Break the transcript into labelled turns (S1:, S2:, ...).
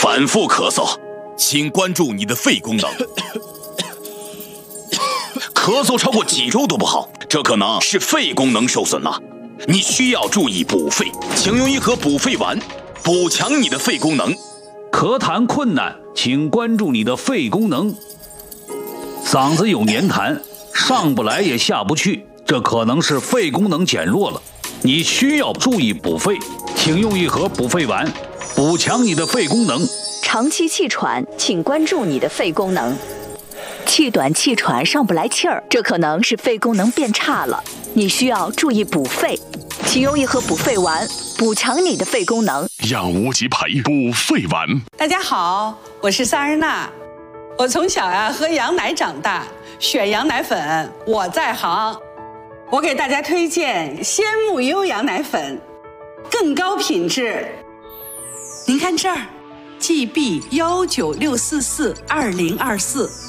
S1: 反复咳嗽，请关注你的肺功能。咳嗽超过几周都不好，这可能是肺功能受损了。你需要注意补肺，请用一盒补肺丸，补强你的肺功能。
S2: 咳痰困难，请关注你的肺功能。嗓子有黏痰，上不来也下不去，这可能是肺功能减弱了。你需要注意补肺，请用一盒补肺丸，补强你的肺功能。
S3: 长期气喘，请关注你的肺功能。气短气喘上不来气儿，这可能是肺功能变差了，你需要注意补肺，请用一盒补肺丸，补强你的肺功能。
S4: 养无极培补肺丸。
S5: 大家好，我是萨日娜，我从小喝羊奶长大，选羊奶粉我在行。我给大家推荐鲜木优羊奶粉，更高品质。您看这儿，GB196442024。